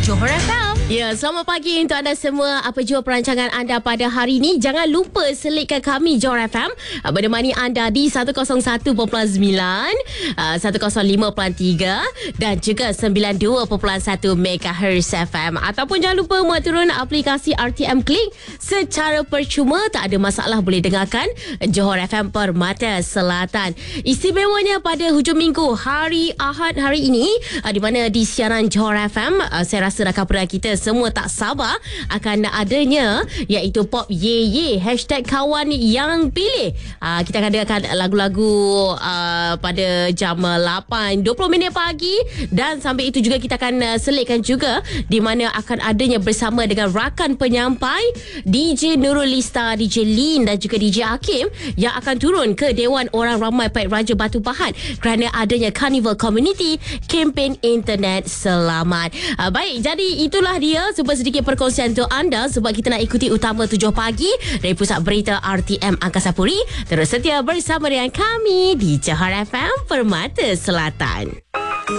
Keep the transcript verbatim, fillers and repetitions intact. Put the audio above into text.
Johor F M. Ya, selamat pagi untuk anda semua. Apa jua perancangan anda pada hari ini? Jangan lupa selitkan kami Johor F M, menemani anda di seratus satu perpuluhan sembilan, seratus lima perpuluhan tiga dan juga sembilan puluh dua perpuluhan satu megahertz F M. Ataupun jangan lupa muat turun aplikasi R T M Klik secara percuma. Tak ada masalah, boleh dengarkan Johor F M Permata Selatan. Istimewanya pada hujung minggu hari Ahad hari ini, di mana di siaran Johor F M, saya rasa rakan perdana kita semua tak sabar akan adanya, iaitu Pop Ye Ye, hashtag kawan yang pilih. uh, Kita akan dengarkan lagu-lagu uh, pada jam lapan dua puluh minit pagi. Dan sambil itu juga kita akan uh, selitkan juga di mana akan adanya bersama dengan rakan penyampai D J Nurul Lista, D J Lin dan juga D J Hakim yang akan turun ke Dewan Orang Ramai Pait Raja Batu Pahat kerana adanya Carnival Community Kempen Internet Selamat. uh, Baik, jadi itulah dia super sedikit perkongsian untuk anda sebab kita nak ikuti utama tujuh pagi dari Pusat Berita R T M Angkasa Puri. Terus setia bersama dengan kami di Johor F M Permata Selatan.